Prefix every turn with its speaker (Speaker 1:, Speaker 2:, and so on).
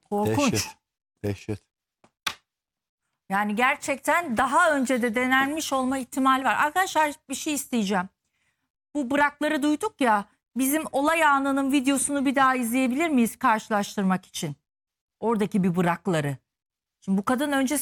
Speaker 1: Korkunç.
Speaker 2: Dehşet. Dehşet.
Speaker 1: Yani gerçekten daha önce de denenmiş olma ihtimali var. Arkadaşlar bir şey isteyeceğim. Bu bırakları duyduk ya. Bizim olay anının videosunu bir daha izleyebilir miyiz karşılaştırmak için? Oradaki bir bırakları. Şimdi bu kadın önce